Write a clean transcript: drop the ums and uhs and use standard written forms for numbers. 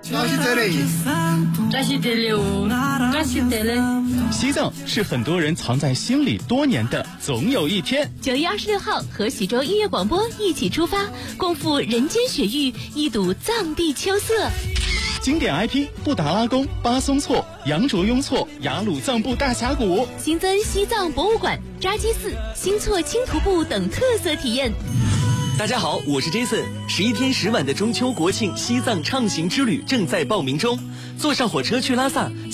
西藏是很多人藏在心里多年的总有一天。 9月26号和徐州音乐广播一起出发，共赴人间雪域，一睹藏地秋色。 经典 IP 布达拉宫、巴松措、羊卓雍措、雅鲁藏布大峡谷， 新增西藏博物馆、扎基寺、新措轻徒步等特色体验。 大家好，我是 Jason。11天10晚的中秋国庆西藏畅行之旅正在报名中，坐上火车去拉萨。